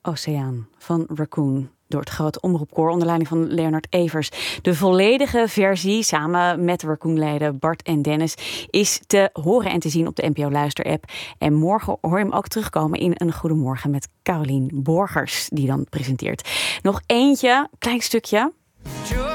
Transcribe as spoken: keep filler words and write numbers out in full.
Oceaan van Raccoon. Door het grote omroepkoor onder leiding van Leonard Evers. De volledige versie, samen met de Raccoon-leden Bart en Dennis, is te horen en te zien op de N P O Luister-app. En morgen hoor je hem ook terugkomen in Een Goedemorgen met Carolien Borgers, die dan presenteert. Nog eentje, klein stukje.